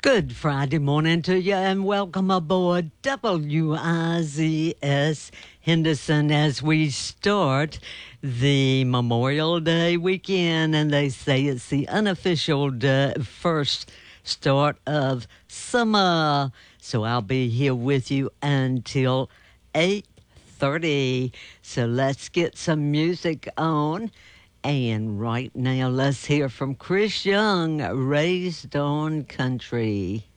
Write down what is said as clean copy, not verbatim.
Good Friday morning to you and welcome aboard WIZS Henderson as we start the Memorial Day weekend. And they say it's the unofficial first start of summer. So I'll be here with you until 8:30. So let's get some music on. And right now, let's hear from Chris Young, Raised on Country.